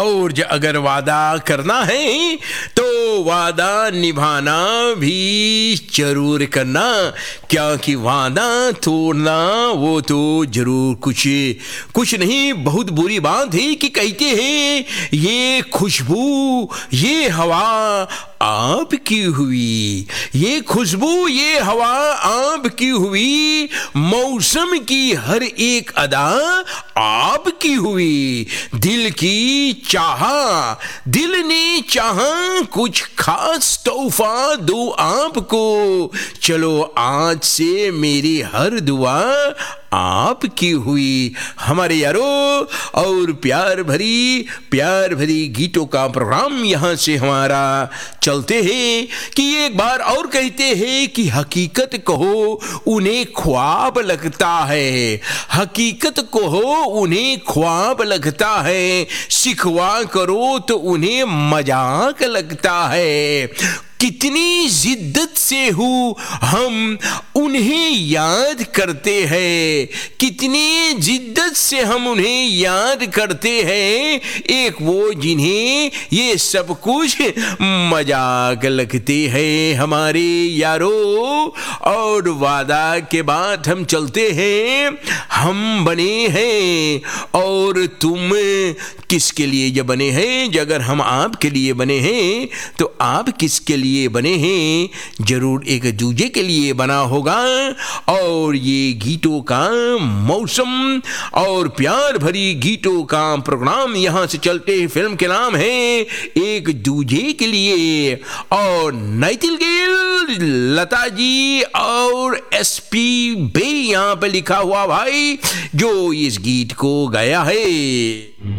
और अगर वादा करना है तो वादा निभाना भी जरूर करना, क्योंकि वादा तोड़ना वो तो जरूर कुछ नहीं बहुत बुरी बात है कि कहते हैं ये खुशबू ये हवा आपकी हुई, ये खुशबू ये हवा आपकी हुई, मौसम की हर एक अदा आपकी हुई, दिल की चाहा दिल ने चाहा कुछ खास तोहफा दो आपको, चलो आज से मेरी हर दुआ आपकी हुई। हमारे यारो और प्यार भरी गीतों का प्रोग्राम यहाँ से हमारा चलते हैं कि एक बार और कहते हैं कि हकीकत कहो उन्हें ख्वाब लगता है, हकीकत कहो उन्हें ख्वाब लगता है, शिकवा करो तो उन्हें मजाक लगता है, कितनी जिद्दत से हूँ हम उन्हें याद करते हैं, कितनी जिद्दत से हम उन्हें याद करते हैं, एक वो जिन्हें ये सब कुछ मजाक लगते हैं। हमारे यारो और वादा के बाद हम चलते हैं, हम बने हैं और तुम किसके लिए ये बने हैं? अगर हम आपके लिए बने हैं तो आप किसके लिए बने हैं? जरूर एक दूजे के लिए बना होगा। और ये गीतों का मौसम और प्यार भरी गीतों का प्रोग्राम यहाँ से चलते फिल्म के नाम है एक दूजे के लिए, और नाइटिंगेल लता जी और एसपी बे यहाँ पे लिखा हुआ भाई जो इस गीत को गाया है।